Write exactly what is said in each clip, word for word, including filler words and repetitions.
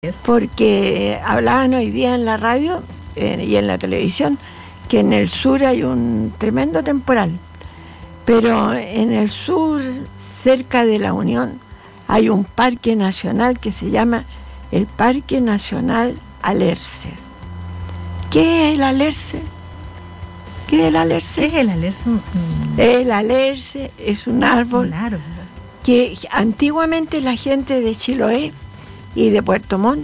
Porque hablaban hoy día en la radio eh, y en la televisión que en el sur hay un tremendo temporal, pero en el sur, cerca de la Unión, hay un parque nacional que se llama el Parque Nacional Alerce. ¿Qué es el alerce? ¿Qué es el alerce? ¿Qué es el alerce? Mm. El alerce es un árbol, Un árbol que antiguamente la gente de Chiloé y de Puerto Montt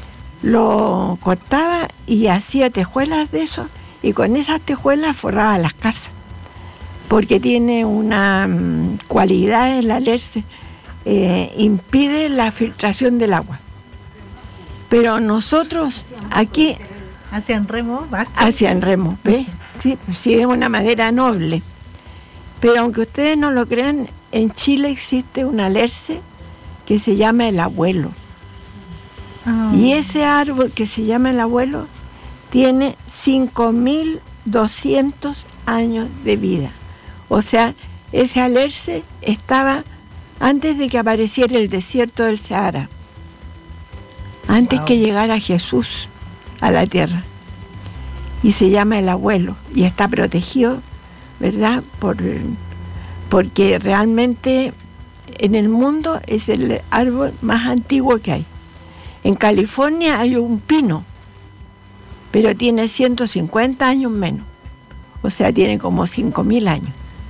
lo cortaba y hacía tejuelas de eso, y con esas tejuelas forraba las casas, porque tiene una um, cualidad el alerce, eh, impide la filtración del agua. Pero nosotros aquí hacían remo, basta. hacían remo, ¿ves? Sí, sí, es una madera noble. Pero aunque ustedes no lo crean, en Chile existe un alerce que se llama el abuelo. Oh. Y ese árbol que se llama el abuelo tiene cinco mil doscientos años de vida. O sea, ese alerce estaba antes de que apareciera el desierto del Sahara, antes wow. que llegara Jesús a la tierra. Y se llama el abuelo y está protegido, ¿verdad? Por, porque realmente en el mundo es el árbol más antiguo que hay. En California hay un pino, pero tiene ciento cincuenta años menos, o sea, tiene como cinco mil años.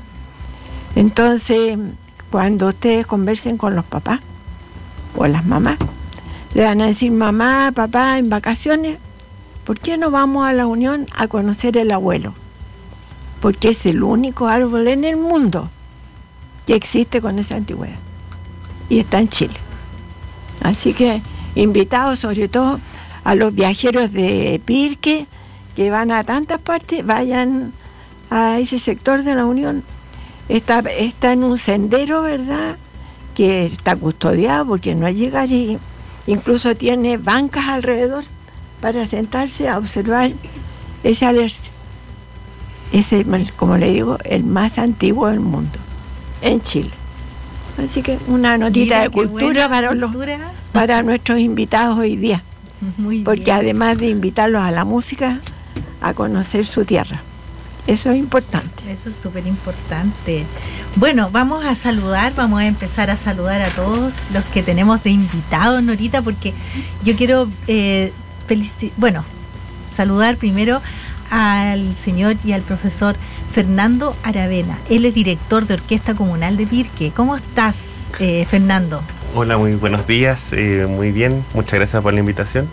Entonces, cuando ustedes conversen con los papás o las mamás, le van a decir: mamá, papá, en vacaciones, ¿por qué no vamos a la Unión a conocer el abuelo? Porque es el único árbol en el mundo que existe con esa antigüedad y está en Chile. Así que invitados sobre todo a los viajeros de Pirque que van a tantas partes, vayan a ese sector de la Unión. Está, está en un sendero, ¿verdad?, que está custodiado porque no hay llegar, y incluso tiene bancas alrededor para sentarse a observar ese alerce. Es, el, como le digo, el más antiguo del mundo, en Chile. Así que una notita Mira, de cultura para, cultura los, para nuestros invitados hoy día. Muy porque bien. Además de invitarlos a la música, a conocer su tierra. Eso es importante. Eso es súper importante. Bueno, vamos a saludar, vamos a empezar a saludar a todos los que tenemos de invitados, Norita, porque yo quiero, eh, felici- bueno, saludar primero al señor y al profesor Fernando Aravena. Él es director de Orquesta Comunal de Pirque. ¿Cómo estás, eh, Fernando? Hola, muy buenos días, eh, muy bien, muchas gracias por la invitación.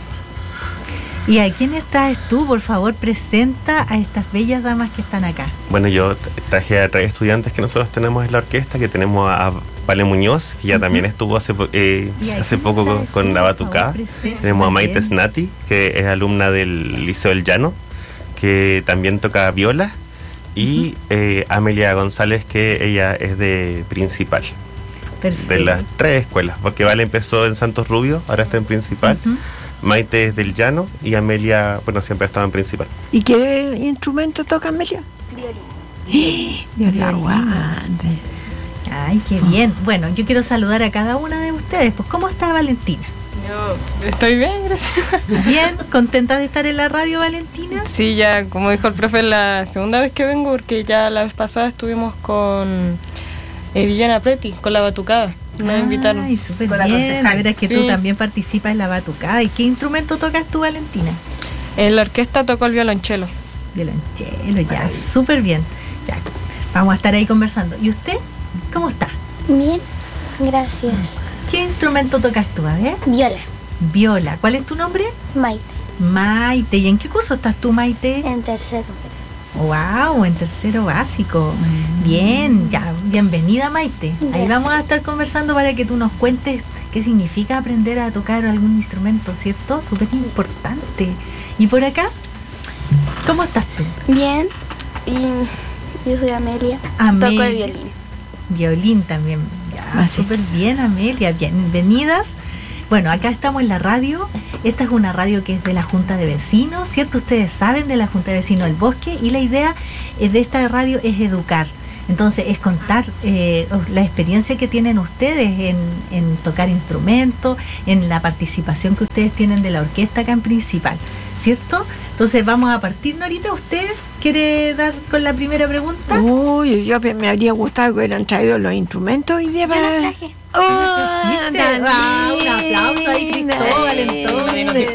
¿Y a quién estás tú? Por favor, presenta a estas bellas damas que están acá. Bueno, yo traje a tres estudiantes que nosotros tenemos en la orquesta, que tenemos a Vale Muñoz, que ya uh-huh. también estuvo hace, eh, hace poco con, con la batucada. Tenemos a Maite Snati, que es alumna del Liceo del Llano, que también toca viola, y uh-huh. eh, Amelia González, que ella es de principal. Perfecto. De las tres escuelas, porque Vale empezó en Santos Rubio, ahora está en principal. Uh-huh. Maite es del Llano y Amelia, bueno, siempre ha estado en principal. ¿Y qué instrumento toca Amelia? Violín. Violín. Ay, qué bien. Bueno, yo quiero saludar a cada una de ustedes. Pues, ¿cómo está Valentina? Yo estoy bien, gracias. Bien, ¿contenta de estar en la radio, Valentina? Sí, ya, como dijo el profe, es la segunda vez que vengo, porque ya la vez pasada estuvimos con eh, Viviana Preti, con la batucada. Me ah, invitaron. Ay, súper bien. La verdad es que sí. Tú también participas en la batucada. ¿Y qué instrumento tocas tú, Valentina? En la orquesta toco el violonchelo. Violonchelo, ya, súper bien. Ya, vamos a estar ahí conversando. ¿Y usted? ¿Cómo está? Bien, gracias. ¿Qué instrumento tocas tú, a ver? Viola. Viola. ¿Cuál es tu nombre? Maite. Maite. ¿Y en qué curso estás tú, Maite? En tercero. Wow, en tercero básico. Mm. Bien, ya, bienvenida, Maite. Gracias. Ahí vamos a estar conversando para que tú nos cuentes qué significa aprender a tocar algún instrumento, ¿cierto? Súper importante. ¿Y por acá? ¿Cómo estás tú? Bien, y yo soy Amelia. Amelia. Toco el violín. Violín también. Ya, súper bien, Amelia. Bienvenidas. Bueno, acá estamos en la radio. Esta es una radio que es de la Junta de Vecinos, ¿cierto? Ustedes saben, de la Junta de Vecinos del Bosque, y la idea de esta radio es educar. Entonces es contar eh, la experiencia que tienen ustedes en, en tocar instrumentos, en la participación que ustedes tienen de la orquesta acá en Principal, ¿cierto? Entonces vamos a partir, Norita. ¿Usted quiere dar con la primera pregunta? Uy, yo me habría gustado que hubieran traído los instrumentos y de Yo los traje. ¡Oh! Ah, un aplauso ahí, Cristóbal, entonces.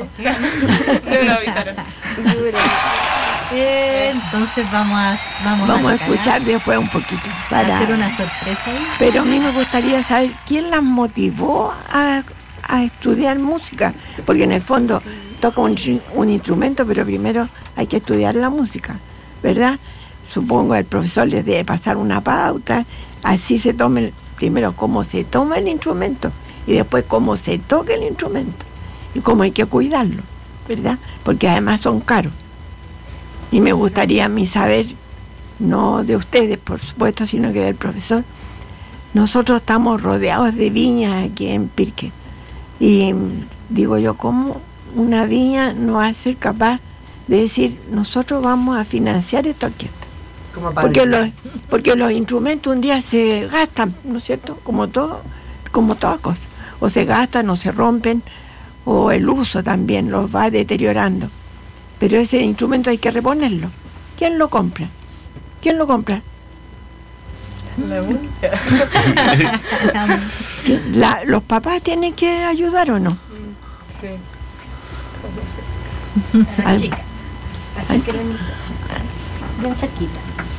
Eh, entonces vamos a vamos, Vamos a, a escuchar después un poquito para hacer una sorpresa ahí. Pero a mí me gustaría saber quién las motivó a, a estudiar música, porque en el fondo toca un, un instrumento, pero primero hay que estudiar la música, ¿verdad? Supongo el profesor les debe pasar una pauta, así se tome primero cómo se toma el instrumento y después cómo se toca el instrumento y cómo hay que cuidarlo, ¿verdad? Porque además son caros. Y me gustaría a mí saber, no de ustedes, por supuesto, sino que del profesor. Nosotros estamos rodeados de viñas aquí en Pirque. Y digo yo, ¿cómo una viña no va a ser capaz de decir, nosotros vamos a financiar esta orquesta? Porque los, porque los instrumentos un día se gastan, ¿no es cierto? Como todo, como toda cosa. O se gastan o se rompen, o el uso también los va deteriorando. Pero ese instrumento hay que reponerlo. ¿Quién lo compra? ¿Quién lo compra? La, ¿Los papás tienen que ayudar o no? Sí. A la chica. Acérquele el micrófono. Bien cerquita.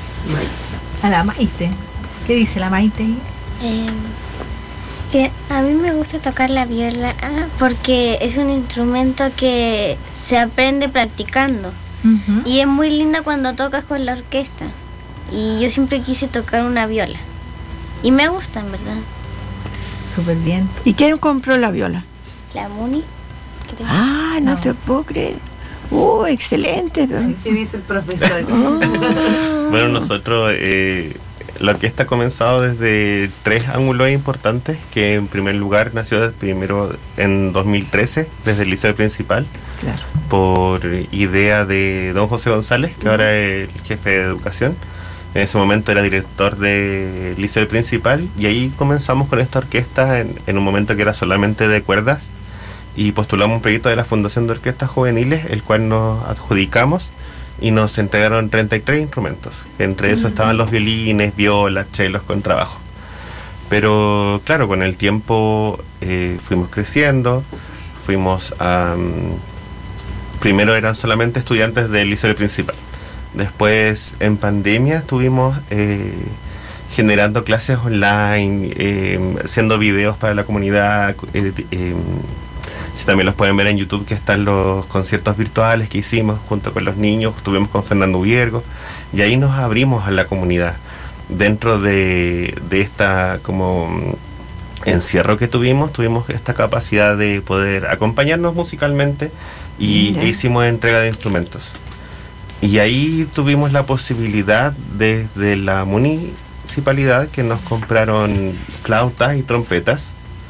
A la Maite. ¿Qué dice la Maite? Eh, que a mí me gusta tocar la viola ah, porque es un instrumento que se aprende practicando. Uh-huh. Y es muy linda cuando tocas con la orquesta. Y yo siempre quise tocar una viola. Y me gusta, en verdad. Súper bien. ¿Y quién compró la viola? La Muni, creo. Ah, no, no. te puedo creer. ¡Oh, excelente! Sí, ¿qué dice el profesor? Oh. Bueno, nosotros, eh, la orquesta ha comenzado desde tres ángulos importantes, que en primer lugar nació primero en dos mil trece, desde el Liceo Principal, claro, por idea de don José González, que uh-huh. ahora es el jefe de educación. En ese momento era director del Liceo Principal, y ahí comenzamos con esta orquesta en, en un momento que era solamente de cuerdas, y postulamos un proyecto de la Fundación de Orquestas Juveniles, el cual nos adjudicamos y nos entregaron treinta y tres instrumentos. Entre eso estaban los violines, violas, chelos, contrabajo. Pero claro, con el tiempo eh, fuimos creciendo, fuimos a... Um, primero eran solamente estudiantes del Liceo Principal. Después, en pandemia, estuvimos eh, generando clases online, eh, haciendo videos para la comunidad. Eh, eh, Si también los pueden ver en YouTube, que están los conciertos virtuales que hicimos junto con los niños. Estuvimos con Fernando Viergo y ahí nos abrimos a la comunidad. Dentro de, de esta como encierro que tuvimos, tuvimos esta capacidad de poder acompañarnos musicalmente y e hicimos entrega de instrumentos. Y ahí tuvimos la posibilidad desde de la municipalidad que nos compraron flautas y trompetas.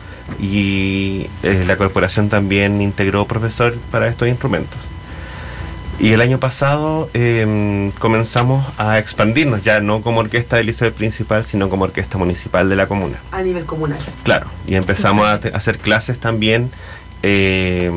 Y eh, la corporación también integró profesor para estos instrumentos. Y el año pasado eh, comenzamos a expandirnos, ya no como orquesta del Liceo Principal, sino como orquesta municipal de la comuna. A nivel comunal. Claro, y empezamos a, te- a hacer clases también eh,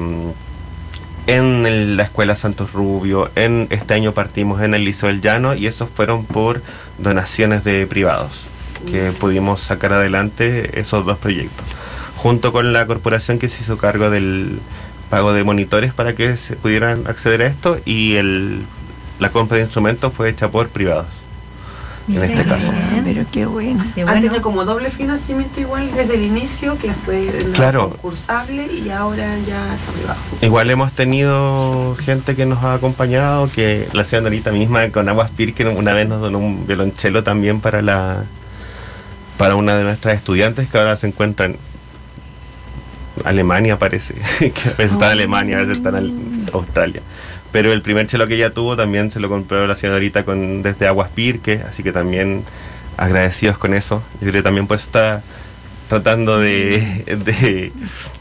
en el, la Escuela Santos Rubio. En este año partimos en el Liceo del Llano, y esos fueron por donaciones de privados, que pudimos sacar adelante esos dos proyectos, junto con la corporación que se hizo cargo del pago de monitores para que se pudieran acceder a esto, y el, la compra de instrumentos fue hecha por privados. Mira, en este caso. Bien, pero qué bueno. Qué bueno. Han tenido como doble financiamiento igual desde el inicio, que fue claro, concursable, y ahora ya está privado. Igual hemos tenido gente que nos ha acompañado, que la señora Norita misma con Aguas Pirque una vez nos donó un violonchelo también para la para una de nuestras estudiantes, que ahora se encuentra en Alemania, parece, que a veces está en Alemania, a veces está en Australia. Pero el primer chelo que ella tuvo también se lo compró la señorita con, desde Aguas Pirque, así que también agradecidos con eso. Yo creo que también pues está tratando de, de,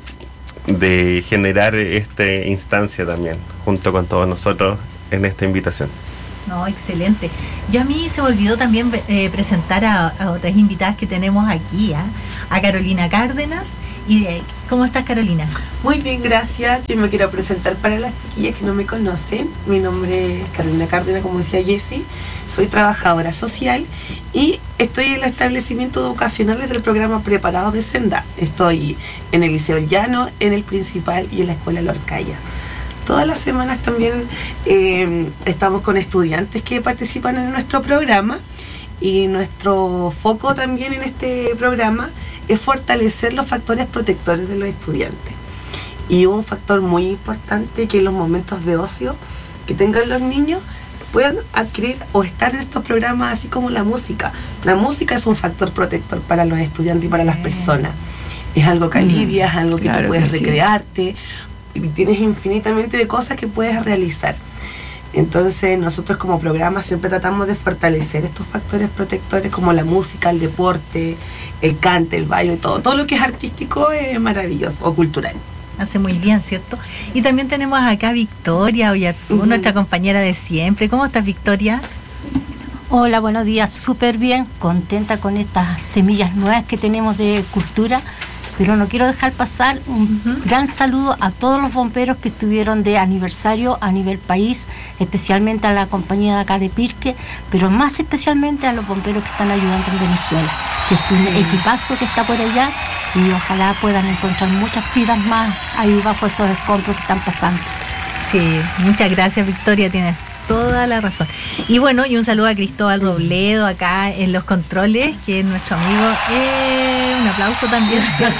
de generar esta instancia también, junto con todos nosotros en esta invitación. No, excelente. Yo a mí se me olvidó también eh, presentar a, a otras invitadas que tenemos aquí, ¿eh? A Carolina Cárdenas. Y de, ¿cómo estás, Carolina? Muy bien, gracias. Yo me quiero presentar para las chiquillas que no me conocen. Mi nombre es Carolina Cárdenas, como decía Jessie. Soy trabajadora social y estoy en los establecimientos educacionales del programa Preparados de Senda. Estoy en el Liceo El Llano, en el Principal y en la Escuela Lorcaya. Todas las semanas también eh, estamos con estudiantes que participan en nuestro programa, y nuestro foco también en este programa es fortalecer los factores protectores de los estudiantes. Y un factor muy importante que en los momentos de ocio que tengan los niños puedan adquirir o estar en estos programas, así como la música. La música es un factor protector para los estudiantes y para las personas. Es algo que alivia, es algo que claro tú puedes que recrearte. Sí. Y tienes infinitamente de cosas que puedes realizar. Entonces nosotros como programa siempre tratamos de fortalecer estos factores protectores como la música, el deporte, el cante, el baile, todo, todo lo que es artístico es maravilloso, o cultural. Hace muy bien, ¿cierto? Y también tenemos acá a Victoria Oyarzú, uh-huh. nuestra compañera de siempre. ¿Cómo estás, Victoria? Hola, buenos días, súper bien, contenta con estas semillas nuevas que tenemos de cultura. Pero no quiero dejar pasar un uh-huh. gran saludo a todos los bomberos que estuvieron de aniversario a nivel país, especialmente a la compañía de acá de Pirque, pero más especialmente a los bomberos que están ayudando en Venezuela, que es un sí. equipazo que está por allá, y ojalá puedan encontrar muchas vidas más ahí bajo esos escombros que están pasando. Sí, muchas gracias, Victoria, tienes toda la razón. Y bueno, y un saludo a Cristóbal Robledo acá en los controles, que es nuestro amigo. Eh, un aplauso también, ¿cierto?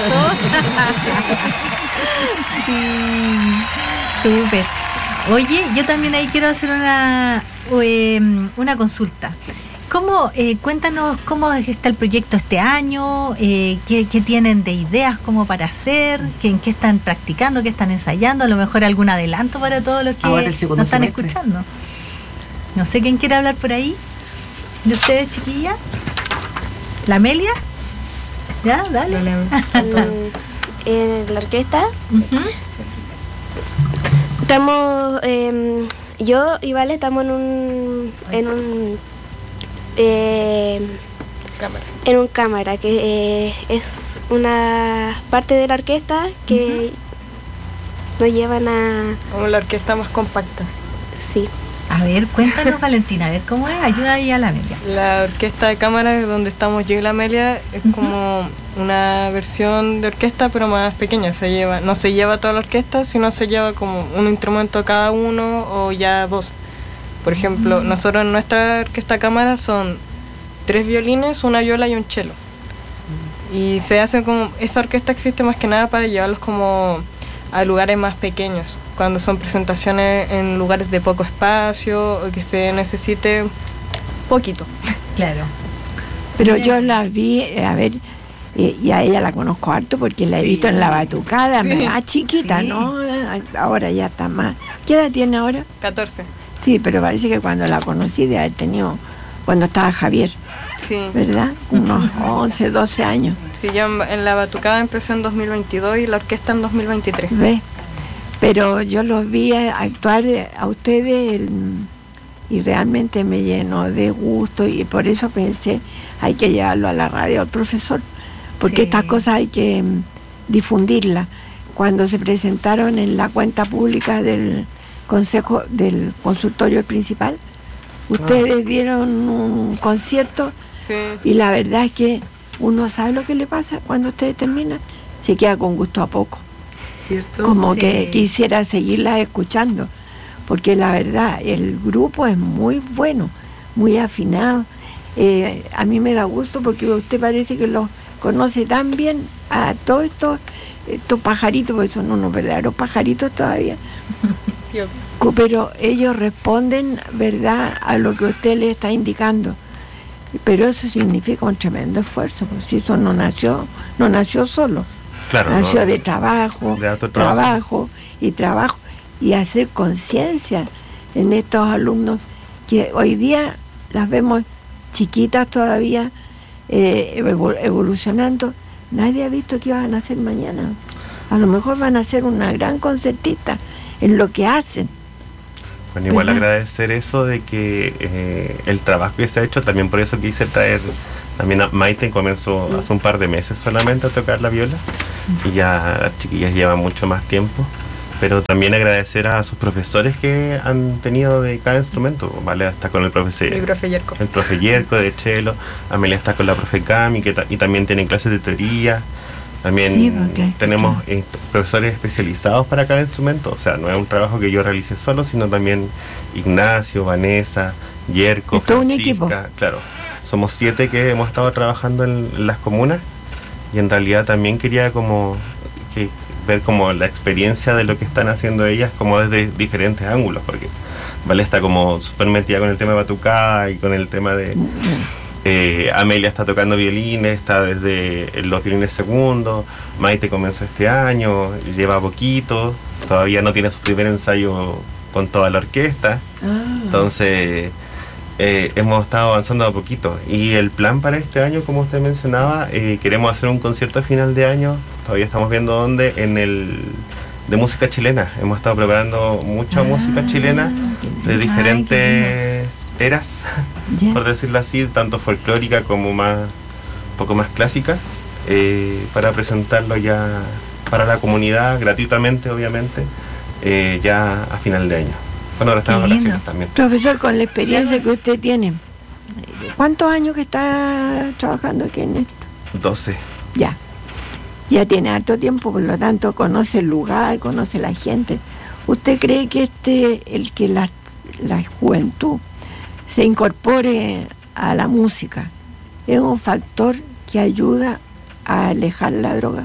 Sí, súper. Oye, yo también ahí quiero hacer una, eh, una consulta. ¿Cómo, eh, cuéntanos cómo está el proyecto este año, eh, qué, qué tienen de ideas como para hacer, qué, en qué están practicando, qué están ensayando, a lo mejor algún adelanto para todos los que nos están semestre. escuchando. No sé quién quiere hablar por ahí. ¿De ustedes, chiquilla? ¿La Amelia? ¿Ya? Dale. En la orquesta uh-huh. estamos, eh, yo y Vale estamos en un, en un, eh, cámara. en un cámara que eh, es una parte de la orquesta que uh-huh. nos llevan a... Como la orquesta más compacta. Sí. A ver, cuéntanos, Valentina, a ver cómo es, ayuda ahí a la Amelia. La orquesta de cámara donde estamos yo y la Amelia es uh-huh. como una versión de orquesta, pero más pequeña. Se lleva, no se lleva toda la orquesta, sino se lleva como un instrumento cada uno o ya dos. Por ejemplo, uh-huh. nosotros en nuestra orquesta de cámara son tres violines, una viola y un cello. Uh-huh. Y se hace como, esa orquesta existe más que nada para llevarlos como a lugares más pequeños, cuando son presentaciones en lugares de poco espacio o que se necesite poquito. Claro. Pero Bien. yo la vi, a ver, y a ella la conozco harto porque la he sí. visto en la batucada, sí. más chiquita, sí. ¿no? Ahora ya está más. ¿Qué edad tiene ahora? catorce. Sí, pero parece que cuando la conocí de haber tenido, cuando estaba Javier. Sí. ¿Verdad? Unos once, doce años. Sí, yo en, en la batucada empecé en dos mil veintidós y la orquesta en dos mil veintitrés. ¿Ves? Pero yo los vi actuar a ustedes y realmente me llenó de gusto, y por eso pensé, hay que llevarlo a la radio al profesor, porque sí. estas cosas hay que difundirlas. Cuando se presentaron en la cuenta pública del consejo del consultorio principal, ustedes ah. dieron un concierto sí. y la verdad es que uno sabe lo que le pasa cuando ustedes terminan, se queda con gusto a poco. ¿Cierto? Como sí. que quisiera seguirlas escuchando, porque la verdad el grupo es muy bueno, muy afinado. Eh, a mí me da gusto porque usted parece que los conoce tan bien a todos estos, estos pajaritos, porque son unos verdaderos pajaritos todavía. Pero ellos responden, ¿verdad?, a lo que usted le está indicando. Pero eso significa un tremendo esfuerzo, porque si eso no nació, no nació solo. Claro, nació no, de trabajo, de trabajo, trabajo y trabajo, y hacer conciencia en estos alumnos que hoy día las vemos chiquitas todavía, eh, evolucionando. Nadie ha visto qué van a hacer mañana. A lo mejor van a ser una gran concertista en lo que hacen. Bueno, igual uh-huh. agradecer eso de que eh, el trabajo que se ha hecho, también por eso quise traer también a Maite, comenzó uh-huh. hace un par de meses solamente a tocar la viola, uh-huh. y ya las chiquillas llevan mucho más tiempo, pero también agradecer a sus profesores que han tenido de cada instrumento, ¿vale? Está con el profesor, el profe Yerko, el profe Yerko de cello, Amelia está con la profe Cami, que ta- y también tienen clases de teoría. También sí, okay. tenemos eh, profesores especializados para cada instrumento, o sea, no es un trabajo que yo realice solo, sino también Ignacio, Vanessa, Yerko, Francisca, claro, somos siete que hemos estado trabajando en, en las comunas, y en realidad también quería como que ver como la experiencia de lo que están haciendo ellas como desde diferentes ángulos, porque Vale está como súper metida con el tema de batucada y con el tema de... Eh, Amelia está tocando violines, está desde los violines segundos, Maite comenzó este año, lleva poquito, todavía no tiene su primer ensayo con toda la orquesta, ah. entonces eh, hemos estado avanzando a poquito, y el plan para este año, como usted mencionaba, eh, queremos hacer un concierto a final de año, todavía estamos viendo dónde, en el de música chilena, hemos estado preparando mucha ah, música chilena de diferentes ay, eras, yeah. por decirlo así, tanto folclórica como más un poco más clásica, eh, para presentarlo ya para la comunidad gratuitamente, obviamente, eh, ya a final de año. Bueno, ahora estamos en vacaciones también. Profesor, con la experiencia que usted tiene, ¿cuántos años que está trabajando aquí en esto? doce. Ya. Ya tiene harto tiempo, por lo tanto conoce el lugar, conoce la gente. ¿Usted cree que este, el que la, la juventud se incorpore a la música es un factor que ayuda a alejar la droga?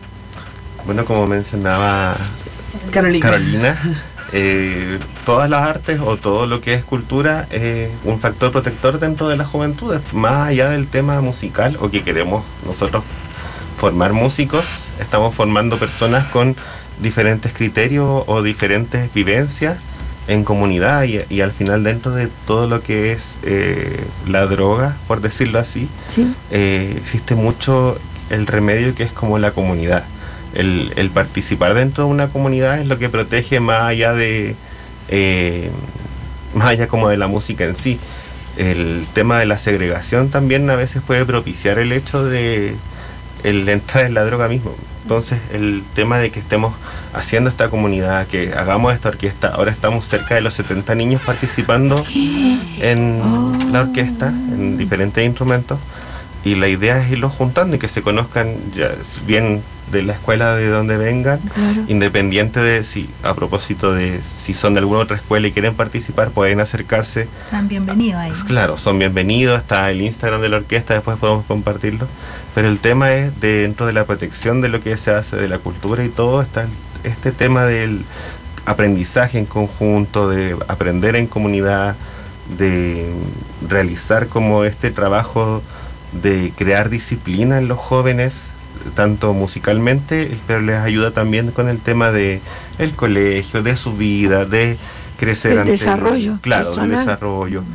Bueno, como mencionaba Carolina, Carolina eh, todas las artes o todo lo que es cultura es un factor protector dentro de la juventud, más allá del tema musical o que queremos nosotros formar músicos, estamos formando personas con diferentes criterios o diferentes vivencias en comunidad, y, y al final dentro de todo lo que es eh, la droga, por decirlo así, ¿sí? eh, existe mucho el remedio que es como la comunidad. El, el participar dentro de una comunidad es lo que protege más allá de eh, más allá como de la música en sí. El tema de la segregación también a veces puede propiciar el hecho de el entrar en la droga mismo. Entonces el tema de que estemos haciendo esta comunidad, que hagamos esta orquesta, ahora estamos cerca de los setenta niños participando en oh. la orquesta, en diferentes instrumentos, y la idea es irlos juntando y que se conozcan ya bien de la escuela de donde vengan, claro. independiente de si, a propósito de si son de alguna otra escuela y quieren participar, pueden acercarse. Están bienvenidos ahí. Pues claro, son bienvenidos, está el Instagram de la orquesta, después podemos compartirlo, pero el tema es dentro de la protección de lo que se hace, de la cultura y todo, está este tema del aprendizaje en conjunto, de aprender en comunidad, de realizar como este trabajo de crear disciplina en los jóvenes, tanto musicalmente, pero les ayuda también con el tema de el colegio, de su vida, de crecer el ante desarrollo el, claro, personal. el desarrollo,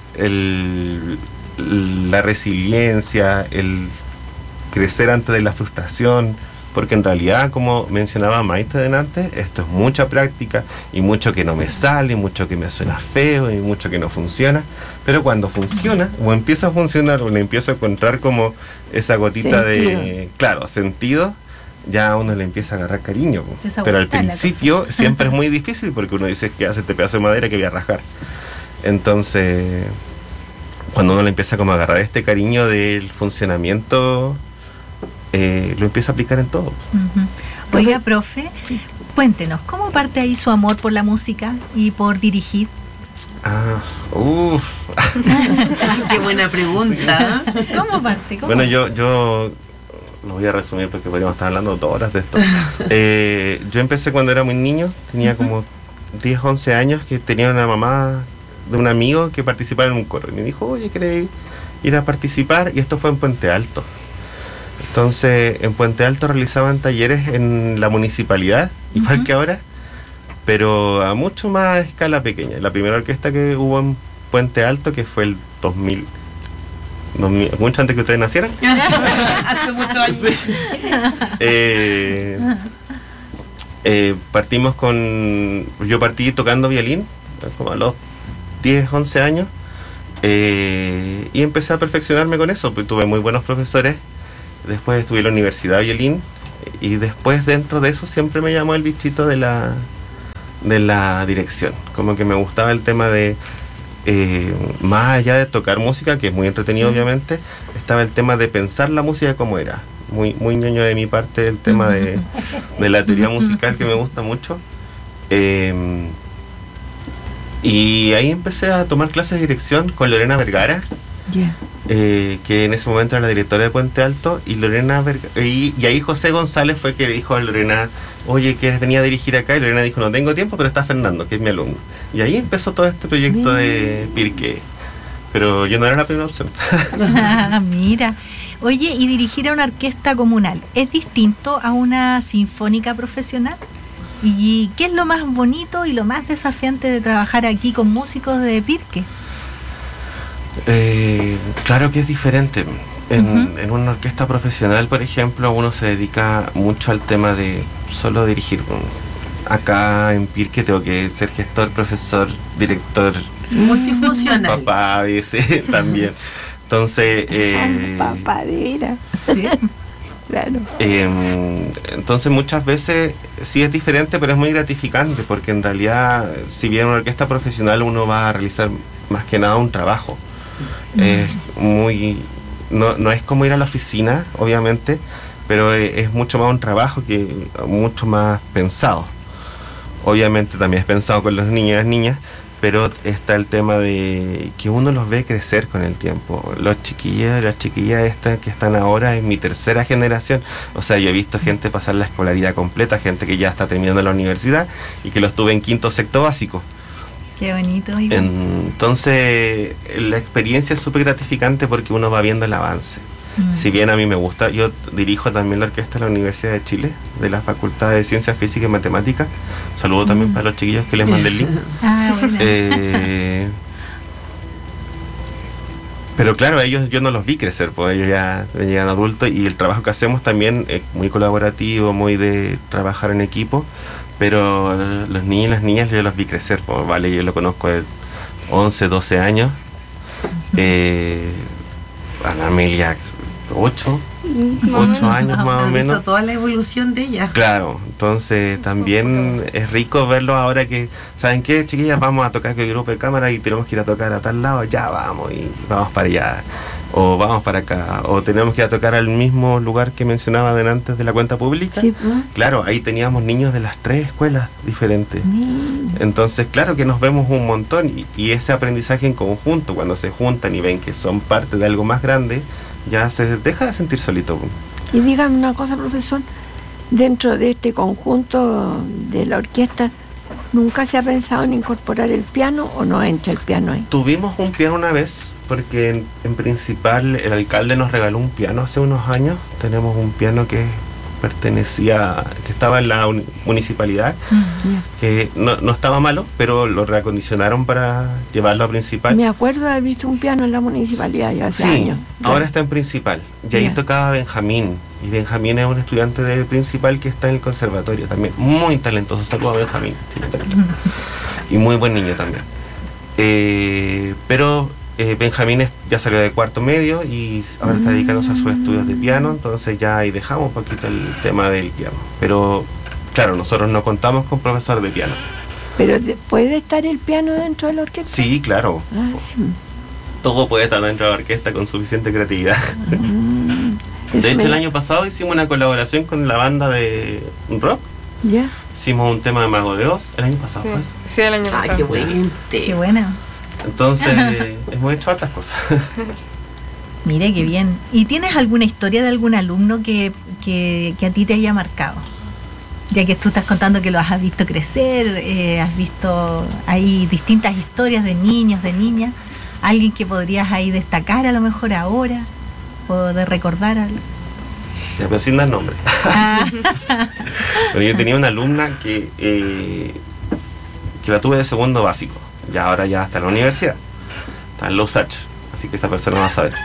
el, la resiliencia, el crecer ante de la frustración, porque en realidad, como mencionaba Maite delante, esto es mucha práctica y mucho que no me sale, mucho que me suena feo y mucho que no funciona, pero cuando funciona o empieza a funcionar o le empiezo a encontrar como esa gotita sentido. de, claro, sentido, ya a uno le empieza a agarrar cariño, pero al principio siempre es muy difícil porque uno dice que hace este pedazo de madera que voy a rasgar. Entonces, cuando uno le empieza como a agarrar este cariño del funcionamiento, Eh, lo empieza a aplicar en todo. Uh-huh. Oiga, profe, cuéntenos, ¿cómo parte ahí su amor por la música y por dirigir? Ah, uff. Qué buena pregunta. Sí. ¿Cómo parte? ¿Cómo? Bueno, yo, yo lo voy a resumir porque podríamos estar hablando dos horas de esto. eh, yo empecé cuando era muy niño, tenía uh-huh. como diez, once años, que tenía una mamá de un amigo que participaba en un coro. Y me dijo, oye, ¿querés ir a participar? Y esto fue en Puente Alto. Entonces, en Puente Alto realizaban talleres en la municipalidad, uh-huh. igual que ahora, pero a mucho más escala pequeña. La primera orquesta que hubo en Puente Alto, que fue el dos mil, dos mil mucho antes que ustedes nacieran. Hace muchos años. Sí. Eh, eh, partimos con... Yo partí tocando violín, como a los diez, once años, eh, y empecé a perfeccionarme con eso, pues tuve muy buenos profesores. Después estuve en la universidad de violín, y después dentro de eso siempre me llamó el bichito de la de la dirección, como que me gustaba el tema de eh, más allá de tocar música, que es muy entretenido obviamente, estaba el tema de pensar la música como era, muy muy ñoño de mi parte el tema de, de la teoría musical, que me gusta mucho, eh, y ahí empecé a tomar clases de dirección con Lorena Vergara. Yeah. Eh, que en ese momento era la directora de Puente Alto, y Lorena Verga, y, y ahí José González fue que dijo a Lorena, oye, que venía a dirigir acá, y Lorena dijo, no tengo tiempo, pero está Fernando, que es mi alumno, y ahí empezó todo este proyecto Mira. de Pirque, pero yo no era la primera opción. Mira, oye, y dirigir a una orquesta comunal, ¿es distinto a una sinfónica profesional? ¿Y qué es lo más bonito y lo más desafiante de trabajar aquí con músicos de Pirque? Eh, claro que es diferente. En, uh-huh. en una orquesta profesional, por ejemplo, uno se dedica mucho al tema de solo dirigir. Acá en Pirque tengo que ser gestor, profesor, director, multifuncional, papá a veces también. Entonces, eh, papá de veras. Sí. Claro. Eh, entonces muchas veces sí es diferente, pero es muy gratificante, porque en realidad, si bien en una orquesta profesional uno va a realizar más que nada un trabajo. Es muy no, no es como ir a la oficina, obviamente, pero es, es mucho más un trabajo, que mucho más pensado. Obviamente también es pensado con los niños y las niñas, pero está el tema de que uno los ve crecer con el tiempo. Los chiquillos, las chiquillas estas que están ahora en mi tercera generación, o sea, yo he visto gente pasar la escolaridad completa, gente que ya está terminando la universidad y que los tuve en quinto, sexto básico. Qué bonito. Entonces, la experiencia es súper gratificante porque uno va viendo el avance. Mm. Si bien a mí me gusta, yo dirijo también la orquesta de la Universidad de Chile, de la Facultad de Ciencias Físicas y Matemáticas. Saludo mm. también para los chiquillos que les mandé el link. Ah, bueno. eh, pero claro, ellos yo no los vi crecer, pues ellos ya llegan adultos, y el trabajo que hacemos también es muy colaborativo, muy de trabajar en equipo. Pero los niños y las niñas yo los vi crecer, pues, vale, yo lo conozco de once, doce años, eh, a la Amelia ocho, ocho años no, más o menos. Toda la evolución de ella. Claro, entonces también es rico verlo ahora que, ¿saben qué, chiquillas? Vamos a tocar con el grupo de cámara y tenemos que ir a tocar a tal lado, ya vamos, y vamos para allá. O vamos para acá, o tenemos que ir a tocar al mismo lugar que mencionaba antes de la cuenta pública. Sí, pues. Claro, ahí teníamos niños de las tres escuelas diferentes. Mm. Entonces, claro que nos vemos un montón, y, y ese aprendizaje en conjunto, cuando se juntan y ven que son parte de algo más grande, ya se deja de sentir solito. Y dígame una cosa, profesor, dentro de este conjunto de la orquesta, ¿nunca se ha pensado en incorporar el piano o no entra el piano ahí? Tuvimos un piano una vez, porque en, en principal el alcalde nos regaló un piano hace unos años. Tenemos un piano que pertenecía, que estaba en la un, municipalidad, mm, que no, no estaba malo, pero lo reacondicionaron para llevarlo a principal. Me acuerdo de haber visto un piano en la municipalidad ya hace sí, años. Ahora yeah. está en principal, y ahí yeah. tocaba Benjamín, y Benjamín es un estudiante de principal que está en el conservatorio también, muy talentoso. Saludos a Benjamín, y muy buen niño también. Eh, pero Eh, Benjamín es, ya salió de cuarto medio y ahora está dedicándose a sus estudios de piano, entonces ya ahí dejamos un poquito el tema del piano. Pero claro, nosotros no contamos con profesor de piano. ¿Pero puede estar el piano dentro de la orquesta? Sí, claro. Ah, sí. Todo puede estar dentro de la orquesta con suficiente creatividad. Ah, de hecho, el año pasado hicimos una colaboración con la banda de rock. Ya. Hicimos un tema de Mago de Oz. El año pasado sí. fue eso. Sí, el año pasado. Ay, qué bueno. Qué buena. Entonces, hemos hecho hartas cosas. Mire, qué bien. ¿Y tienes alguna historia de algún alumno que, que, que a ti te haya marcado? Ya que tú estás contando que lo has visto crecer, eh, has visto ahí distintas historias de niños, de niñas. ¿Alguien que podrías ahí destacar a lo mejor ahora? ¿O de recordar algo? Ya, pero sin dar nombre. Ah. Pero yo tenía una alumna que, eh, que la tuve de segundo básico. Y ahora ya está en la universidad, está en Los H, así que esa persona va a saber.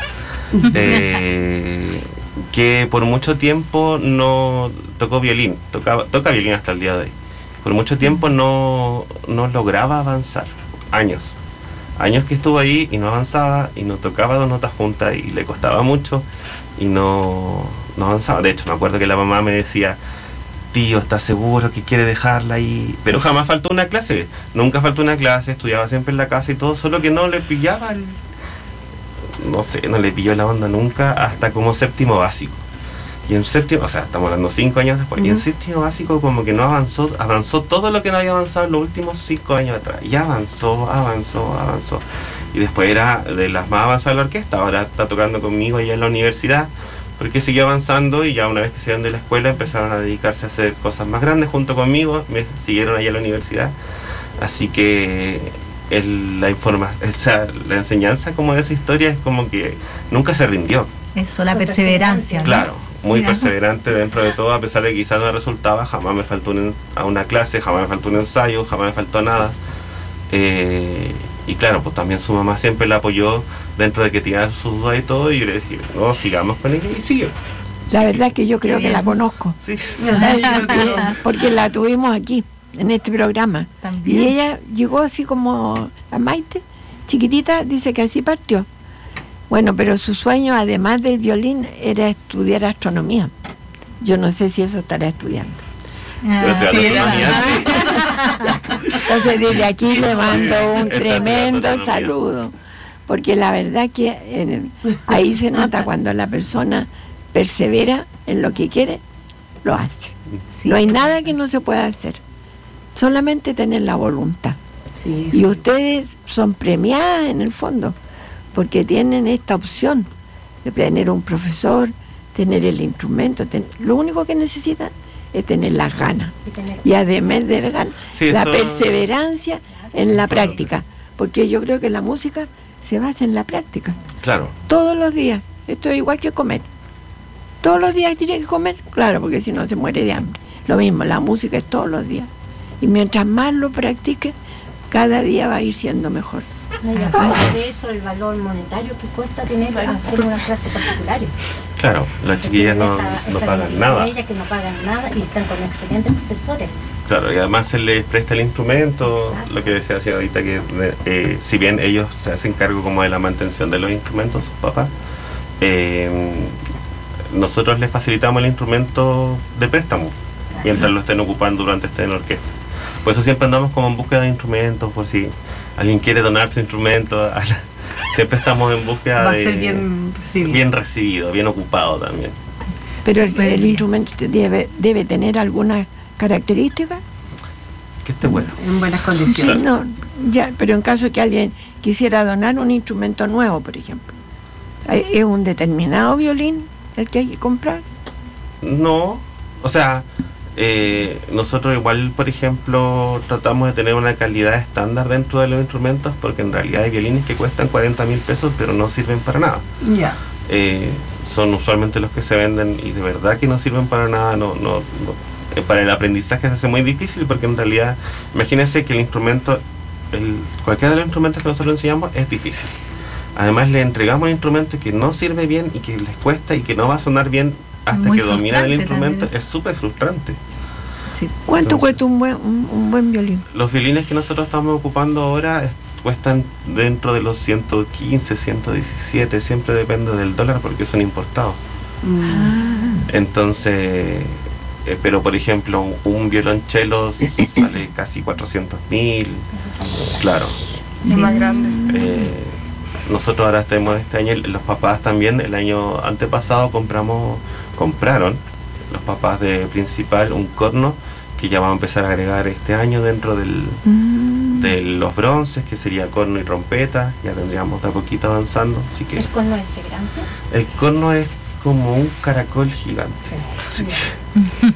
eh, que por mucho tiempo no tocó violín, tocaba, toca violín hasta el día de hoy. Por mucho tiempo no, no lograba avanzar, años. Años que estuvo ahí y no avanzaba y no tocaba dos notas juntas y le costaba mucho y no, no avanzaba. De hecho, me acuerdo que la mamá me decía, tío, ¿estás seguro que quiere dejarla ahí? Pero jamás faltó una clase, nunca faltó una clase, estudiaba siempre en la casa y todo, solo que no le pillaba el, no sé, no le pilló la onda nunca hasta como séptimo básico. Y en séptimo, o sea, estamos hablando cinco años después, uh-huh. y en séptimo básico como que no avanzó, avanzó todo lo que no había avanzado en los últimos cinco años atrás. Y avanzó, avanzó, avanzó. Y después era de las más avanzadas de la orquesta, ahora está tocando conmigo allá en la universidad, porque siguió avanzando y ya una vez que se iban de la escuela empezaron a dedicarse a hacer cosas más grandes junto conmigo, me siguieron allá en la universidad. Así que el, la informa, o sea, la enseñanza como de esa historia es como que nunca se rindió. Eso, la perseverancia, ¿no? Claro. Muy Mira. perseverante dentro de todo, a pesar de que quizás no me resultaba, jamás me faltó un, a una clase, jamás me faltó un ensayo, jamás me faltó nada. Eh, y claro, pues también su mamá siempre la apoyó dentro de que tenía sus dudas y todo, y yo le dije, no, sigamos con ella y sigue. La verdad es que yo creo que la conozco. Sí. Porque la tuvimos aquí, en este programa. También. Y ella llegó así como a Maite, chiquitita, dice que así partió. Bueno, pero su sueño, además del violín, era estudiar astronomía. Yo no sé si eso estará estudiando. Ah, sí, Entonces, desde aquí le mando un tremendo saludo. Porque la verdad que eh, ahí se nota cuando la persona persevera en lo que quiere, lo hace. sí. No hay nada que no se pueda hacer. Solamente tener la voluntad. Sí, Y sí. ustedes son premiadas en el fondo, porque tienen esta opción de tener un profesor, tener el instrumento. Ten, lo único que necesitan es tener las ganas. Y además de las ganas, Sí, la eso- perseverancia en la práctica. Porque yo creo que la música se basa en la práctica. Claro. Todos los días. Esto es igual que comer. Todos los días tiene que comer, claro, porque si no se muere de hambre. Lo mismo, la música es todos los días. Y mientras más lo practique, cada día va a ir siendo mejor. No, y aparte de eso, el valor monetario que cuesta tener hacer una clase particular. Claro, las chiquillas no, esa, no esa pagan bendición nada. ellas que no pagan nada y están con excelentes profesores. Claro, y además se les presta el instrumento, Exacto. lo que decía la señorita, que eh, si bien ellos se hacen cargo como de la mantención de los instrumentos, sus papás, eh, nosotros les facilitamos el instrumento de préstamo, mientras lo estén ocupando durante estén en la orquesta. Por eso siempre andamos como en búsqueda de instrumentos, por si alguien quiere donar su instrumento, a la- siempre estamos en búsqueda Va a de... ser bien recibido. bien recibido, bien ocupado también. Pero el, Súper el bien. instrumento debe, debe tener algunas características. Que esté bueno. En buenas Sí, condiciones. no, ya, pero en caso que alguien quisiera donar un instrumento nuevo, por ejemplo, ¿hay- ¿es un determinado violín el que hay que comprar? No, o sea, eh, nosotros igual, por ejemplo, tratamos de tener una calidad estándar dentro de los instrumentos, porque en realidad hay violines que cuestan cuarenta mil pesos, pero no sirven para nada. Ya. Eh, son usualmente los que se venden y de verdad que no sirven para nada, no, no, no. Eh, para el aprendizaje se hace muy difícil, porque en realidad, imagínense que el instrumento, el, cualquiera de los instrumentos que nosotros enseñamos es difícil. Además le entregamos un instrumento que no sirve bien y que les cuesta y que no va a sonar bien hasta Muy que dominan el frustrante instrumento. también. Es súper frustrante. Sí. ¿Cuánto Entonces- cuesta un buen, un, un buen violín? Los violines que nosotros estamos ocupando ahora es- cuestan dentro de los ciento quince, ciento diecisiete, siempre depende del dólar porque son importados. Mm. Entonces, eh, pero por ejemplo, un, un violonchelo s- sale casi cuatrocientos mil. Claro. Es más grande. Eh, nosotros ahora tenemos este año, los papás también, el año antepasado compramos, compraron los papás de Principal un corno que ya vamos a empezar a agregar este año dentro del, Mm. de los bronces, que sería corno y trompeta. Ya tendríamos de a poquito avanzando, así que ¿El cono ese grande? el corno es como un caracol gigante. Sí. Sí.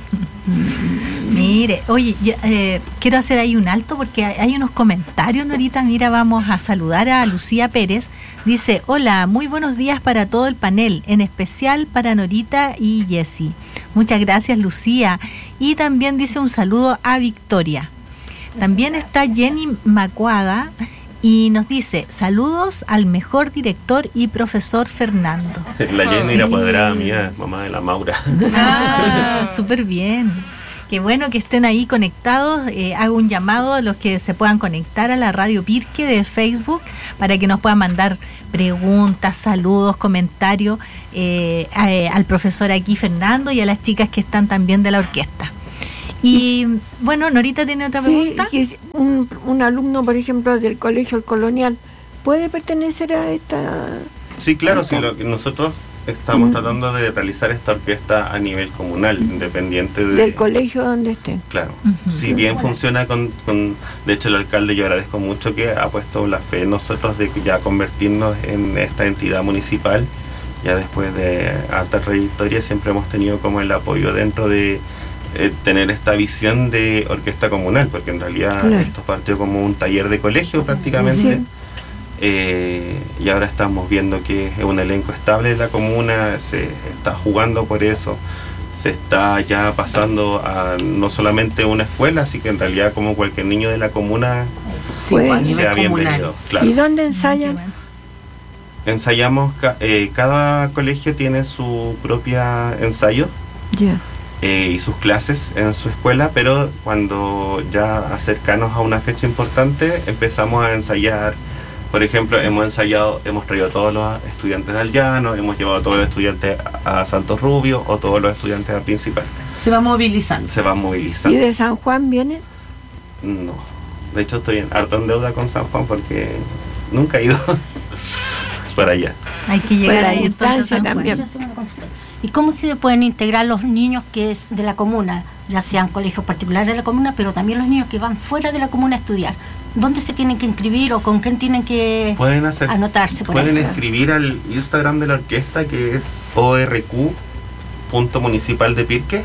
Mire, oye, yo, eh, quiero hacer ahí un alto porque hay, hay unos comentarios, Norita. Mira, vamos a saludar a Lucía Pérez. Dice, hola, muy buenos días para todo el panel, en especial para Norita y Jessie. Muchas gracias, Lucía. Y también dice un saludo a Victoria. También está Jenny Macuada y nos dice, saludos al mejor director y profesor Fernando. La Jenny era Sí. apoderada mía, mamá de la Maura. Ah, súper bien. qué bueno que estén ahí conectados. Eh, hago un llamado a los que se puedan conectar a la Radio Pirque de Facebook para que nos puedan mandar preguntas, saludos, comentarios eh, a, al profesor aquí Fernando y a las chicas que están también de la orquesta. Y bueno, Norita tiene otra pregunta. Sí, un, un alumno, por ejemplo, del Colegio El Colonial, ¿puede pertenecer a esta...? Sí, claro, sí, lo que nosotros estamos mm. tratando de realizar esta orquesta a nivel comunal, independiente de, del colegio donde esté. Claro, uh-huh. Si bien funciona con, con... De hecho, el alcalde, yo agradezco mucho que ha puesto la fe en nosotros de ya convertirnos en esta entidad municipal. Ya después de harta trayectoria siempre hemos tenido como el apoyo dentro de Eh, tener esta visión de orquesta comunal, porque en realidad claro. esto partió como un taller de colegio prácticamente, sí. eh, y ahora estamos viendo que es un elenco estable de la comuna, se está jugando por eso, se está ya pasando a no solamente una escuela, así que en realidad como cualquier niño de la comuna sí, sea bienvenido. Claro. ¿Y dónde ensayan? Ensayamos, eh, cada colegio tiene su propia ensayo. Ya. Yeah. Eh, y sus clases en su escuela, pero cuando ya acercanos a una fecha importante empezamos a ensayar. Por ejemplo, hemos ensayado, hemos traído a todos los estudiantes del Llano, hemos llevado a todos los estudiantes a Santos Rubio o todos los estudiantes al Principal. Se va movilizando. Se va movilizando. ¿Y de San Juan vienen? No. De hecho estoy en harto en deuda con San Juan porque nunca he ido para allá. Hay que llegar ahí entonces también. ¿Y cómo se pueden integrar los niños que es de la comuna, ya sean colegios particulares de la comuna, pero también los niños que van fuera de la comuna a estudiar? ¿Dónde se tienen que inscribir o con quién tienen que pueden hacer, anotarse? Por pueden ahí? Escribir al Instagram de la orquesta, que es o r q punto municipal de Pirque,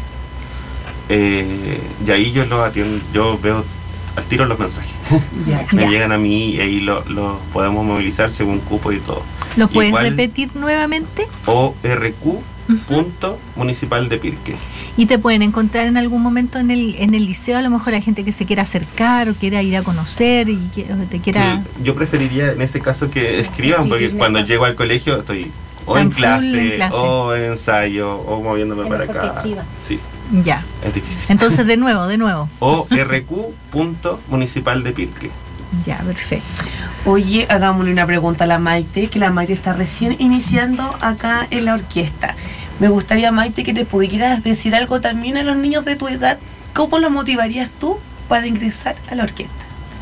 eh, y ahí yo lo atiendo, yo veo al tiro los mensajes. Yeah. Me yeah. llegan a mí y ahí los lo podemos movilizar según cupo y todo. ¿Lo puedes Igual, repetir nuevamente? o r q punto municipal de Pirque. ¿Y te pueden encontrar en algún momento en el en el liceo? A lo mejor la gente que se quiera acercar o quiera ir a conocer y que, o te quiera... Sí, yo preferiría en ese caso que escriban, porque cuando llego al colegio estoy o en clase, en clase o en ensayo o moviéndome para acá. Sí. Ya. Es difícil. Entonces de nuevo, de nuevo. o r q punto municipal de Pirque. Ya, perfecto. Oye, hagámosle una pregunta a la Maite, que la Maite está recién iniciando acá en la orquesta. Me gustaría, Maite, que te pudieras decir algo también a los niños de tu edad. ¿Cómo los motivarías tú para ingresar a la orquesta?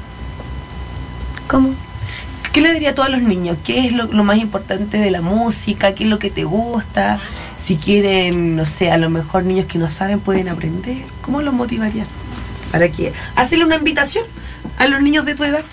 ¿Cómo? ¿Qué le diría a todos los niños? ¿Qué es lo, lo más importante de la música? ¿Qué es lo que te gusta? Si quieren, no sé, a lo mejor niños que no saben pueden aprender. ¿Cómo los motivarías para que hacerle una invitación a los niños de tu edad?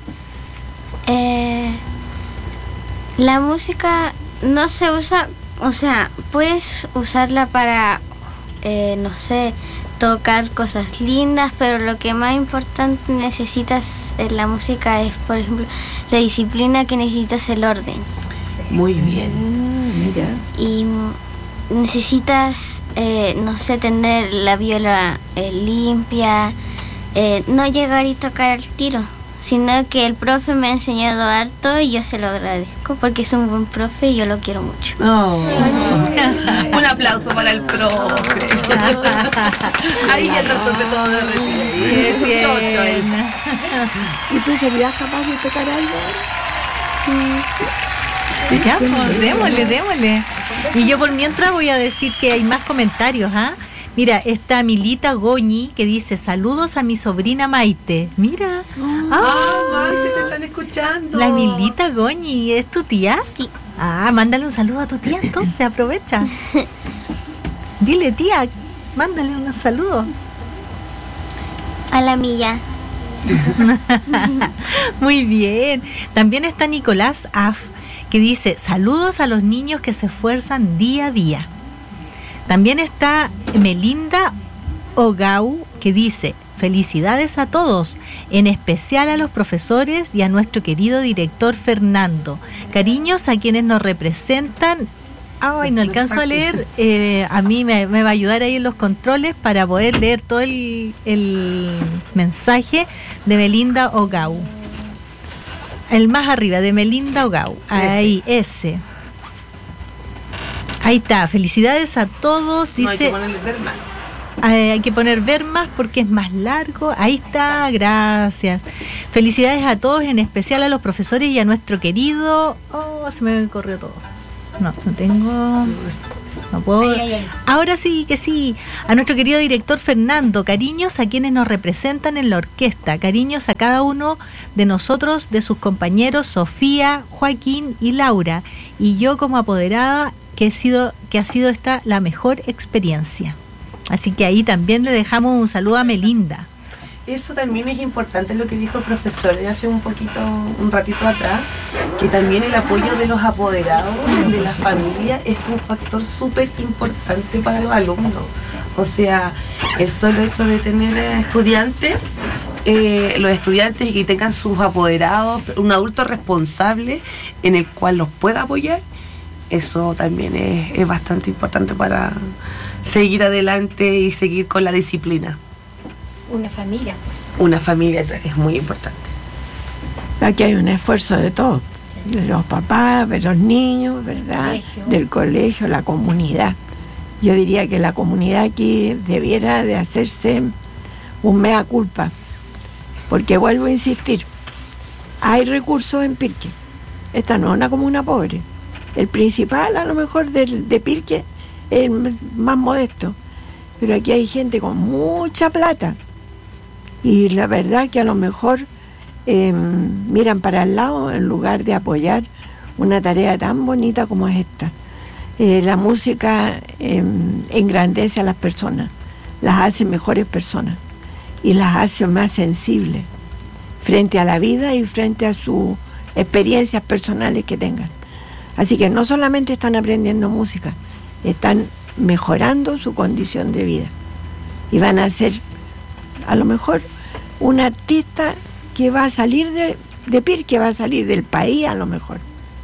Eh, la música no se usa, o sea, puedes usarla para, eh, no sé, tocar cosas lindas, pero lo que más importante necesitas en la música es, por ejemplo, la disciplina, que necesitas el orden. Muy bien. Mira. Y necesitas, eh, no sé, tener la viola eh, limpia, eh, no llegar y tocar al tiro, sino que el profe me ha enseñado harto y yo se lo agradezco porque es un buen profe y yo lo quiero mucho. Oh. Un aplauso para el profe. Ahí ya está el profe todo derretido. Bien, chocho él. ¿Y tú serías capaz de tocar algo? Sí. Sí, ya, pues, démosle, démosle. Y yo por mientras voy a decir que hay más comentarios, ¿ah? ¿eh? Mira, está Milita Goñi que dice: saludos a mi sobrina Maite. Mira. Oh, ah, Maite, te están escuchando. La Milita Goñi, ¿es tu tía? Sí. Ah, mándale un saludo a tu tía, entonces, aprovecha. Dile, tía, mándale unos saludos. A la mía. Muy bien. También está Nicolás Af, que dice: saludos a los niños que se esfuerzan día a día. También está Melinda Ogau, que dice: felicidades a todos, en especial a los profesores y a nuestro querido director Fernando. Cariños a quienes nos representan. Ay, no alcanzo a leer. Eh, a mí me, me va a ayudar ahí en los controles para poder leer todo el, el mensaje de Melinda Ogau. El más arriba, de Melinda Ogau. Ahí, ese. Ahí está, felicidades a todos, dice. No hay que ponerle ver más. Eh, hay que poner ver más porque es más largo. Ahí está, gracias. Felicidades a todos, en especial a los profesores y a nuestro querido... Oh, se me corrió todo. No, no tengo... No puedo... Ay, ay, ay. Ahora sí que sí. A nuestro querido director Fernando, cariños a quienes nos representan en la orquesta, cariños a cada uno de nosotros, de sus compañeros Sofía, Joaquín y Laura, y yo como apoderada que, he sido, que ha sido esta la mejor experiencia. Así que ahí también le dejamos un saludo a Melinda. Eso también es importante lo que dijo el profesor de hace un poquito, un ratito atrás, que también el apoyo de los apoderados, de la familia, es un factor súper importante para los alumnos. O sea, el solo hecho de tener estudiantes, eh, los estudiantes y que tengan sus apoderados, un adulto responsable en el cual los pueda apoyar, eso también es, es bastante importante para seguir adelante y seguir con la disciplina. Una familia. Una familia es muy importante. Aquí hay un esfuerzo de todos, sí. De los papás, de los niños, ¿verdad? Colegio. Del colegio, la comunidad. Yo diría que la comunidad aquí debiera de hacerse un mea culpa, porque vuelvo a insistir, hay recursos en Pirque. Esta no es una comuna pobre. El principal a lo mejor del, de Pirque es el más modesto, pero aquí hay gente con mucha plata. Y la verdad que a lo mejor eh, miran para el lado en lugar de apoyar una tarea tan bonita como es esta. Eh, la música eh, engrandece a las personas, las hace mejores personas y las hace más sensibles frente a la vida y frente a sus experiencias personales que tengan. Así que no solamente están aprendiendo música, están mejorando su condición de vida y van a ser a lo mejor un artista que va a salir de, de Pirque, va a salir del país a lo mejor.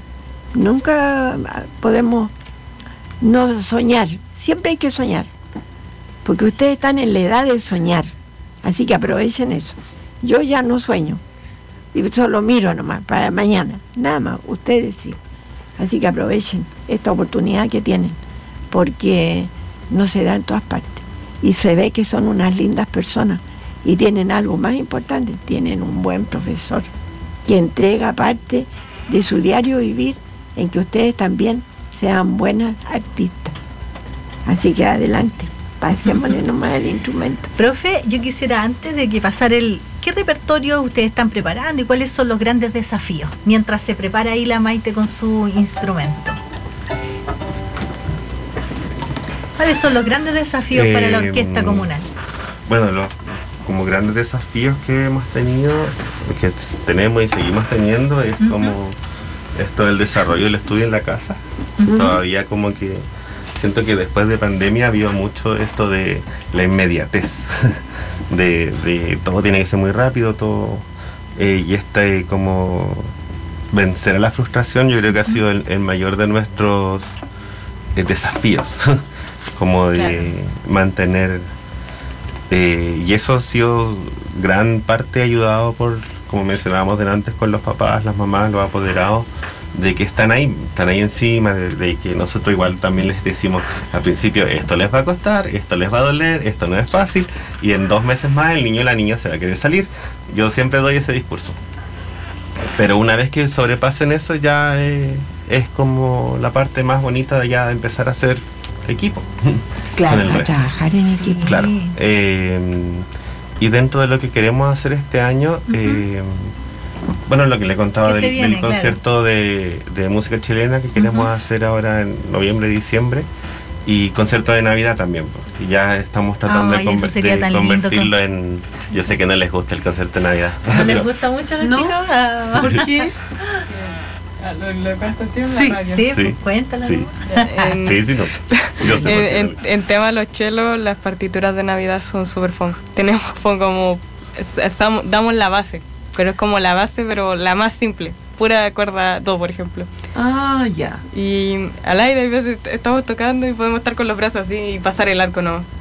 Nunca podemos no soñar, siempre hay que soñar, porque ustedes están en la edad de soñar, así que aprovechen eso. Yo ya no sueño, y solo miro nomás para mañana, nada más, ustedes sí. Así que aprovechen esta oportunidad que tienen, porque no se da en todas partes, y se ve que son unas lindas personas. Y tienen algo más importante, tienen un buen profesor que entrega parte de su diario vivir en que ustedes también sean buenas artistas. Así que adelante, pasémosle nomás el instrumento. Profe, yo quisiera antes de que pasar el... ¿Qué repertorio ustedes están preparando y cuáles son los grandes desafíos mientras se prepara ahí la Maite con su instrumento? ¿Cuáles son los grandes desafíos eh, para la orquesta comunal? Bueno, los como grandes desafíos que hemos tenido, que tenemos y seguimos teniendo, es uh-huh. como esto del desarrollo del estudio en la casa. Uh-huh. Todavía como que siento que después de pandemia ha habido mucho esto de la inmediatez, de, de todo tiene que ser muy rápido, todo eh, y este como vencer a la frustración, yo creo que ha sido el, el mayor de nuestros eh, desafíos, como de claro. mantener Eh, y eso ha sido gran parte ayudado por, como mencionábamos delante, con los papás, las mamás, los apoderados, de que están ahí, están ahí encima, de, de que nosotros igual también les decimos al principio, esto les va a costar, esto les va a doler, esto no es fácil, y en dos meses más el niño o la niña se va a querer salir. Yo siempre doy ese discurso. Pero una vez que sobrepasen eso, ya eh, es como la parte más bonita de ya empezar a hacer equipo. Claro, a trabajar en equipo. Claro. Eh, y dentro de lo que queremos hacer este año, uh-huh. eh, bueno, lo que le contaba del, viene, del concierto claro. de, de música chilena que queremos uh-huh. hacer ahora en noviembre, diciembre, y concierto de Navidad también, porque ya estamos tratando oh, de, conver- de convertirlo con... en... Yo sé que no les gusta el concierto de Navidad. ¿No les gusta mucho a los ¿No? chicos? Ah, ¿por qué? Lo, lo cuento así en sí, la radio. Sí, sí, pues cuéntalo. Sí, en, sí, sí, no. Yo sé en, en, en tema de los chelos, las partituras de Navidad son súper fun. Tenemos como... Estamos, damos la base, pero es como la base, pero la más simple. Pura cuerda do, por ejemplo. Ah, ya. Y al aire, a veces estamos tocando y podemos estar con los brazos así y pasar el arco, ¿no?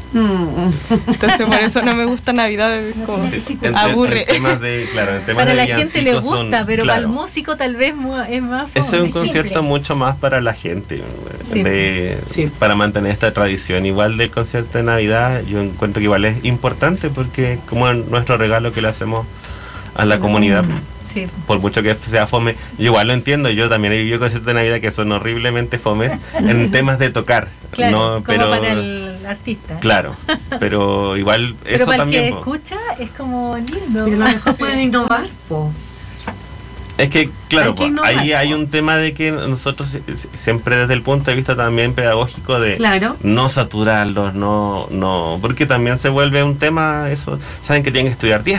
Entonces por eso no me gusta Navidad, como Sí, aburre. en temas de, claro, en temas Para de la gente le villancicos gusta, son- pero claro. para el músico tal vez mu- es más Ese es un fome. concierto simple. mucho más para la gente, Sí. de- Sí. para mantener esta tradición. Igual del concierto de Navidad, yo encuentro que igual es importante porque como nuestro regalo que le hacemos a la comunidad, Sí. por mucho que sea fome, yo igual lo entiendo, yo también he vivido conciertos de Navidad que son horriblemente fomes en temas de tocar, Claro, no, como pero para el artista. claro, pero igual Pero eso para también. el que po. escucha es como lindo. Pero a lo mejor pueden innovar, po. Es que, claro, Hay que po, innovar, ahí po. hay un tema de que nosotros eh, siempre desde el punto de vista también pedagógico de Claro. no saturarlos, no, no, porque también se vuelve un tema eso, saben que tienen que estudiar diez